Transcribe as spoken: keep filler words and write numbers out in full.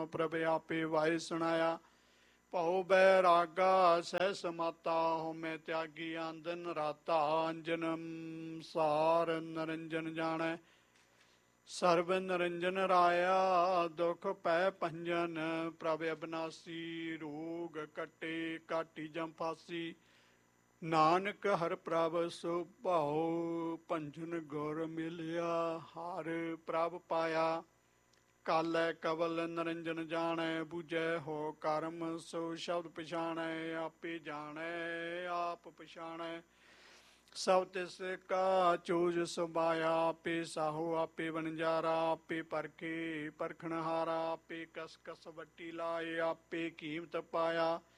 ਪ੍ਰਭ ਆਪੇ ਵਾਹਿ ਸੁਣਾਇਆ। ਭਉ ਬੈਰਾਗਾ ਸਹਿ ਸਮਾਤਾ ਹੋਮੈ ਤਿਆਗੀ ਆਂਦਨ ਰਾਤਾ। ਅੰਜਨ ਸਾਰ ਨਰੰਜਨ ਜਾਣੈ ਸਰਬ ਨਿਰੰਜਨ ਰਾਇਆ। ਦੁਖ ਪੈ ਭੰਜਨ ਪ੍ਰਭ ਅਬਨਾਸੀ ਰੋਗ ਕੱਟੇ ਕਾਟੀ ਜਮ ਫਾਸੀ। ਨਾਨਕ ਹਰਿ ਪ੍ਰਭ ਸੋ ਭਾਉ ਭੰਜਨ ਗੁਰ ਮਿਲਿਆ। ਹਰ ਪ੍ਰਭ ਪਾਇਆ ਕਾਲੈ ਕਵਲ ਨਿਰੰਜਨ ਜਾਣੈ। ਬੂਝੈ ਹੋ ਕਰਮ ਸੋ ਸ਼ਬਦ ਪਛਾਣੈ। ਆਪੇ ਜਾਣੈ ਆਪ ਪਛਾਣੈ ਸਭ ਤਿਸ ਕਾ ਚੋਜ ਸੁਭਾਇਆ। ਆਪੇ ਸਾਹੋ ਆਪੇ ਵਣਜਾਰਾ ਆਪੇ ਪਰਖੇ ਪਰਖਣਹਾਰਾ। ਆਪੇ ਕਸ ਕਸ ਵੱਟੀ ਲਾਏ ਆਪੇ ਕੀਮਤ ਪਾਇਆ।